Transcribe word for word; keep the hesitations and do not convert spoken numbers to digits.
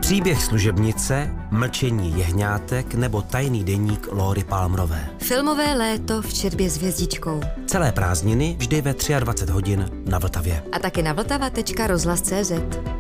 Příběh služebnice, Mlčení jehňátek nebo Tajný deník Lóry Palmerové. Filmové léto v četbě s hvězdičkou. Celé prázdniny vždy ve dvacet tři hodin na Vltavě. A taky na vltava tečka rozhlas tečka cé zet.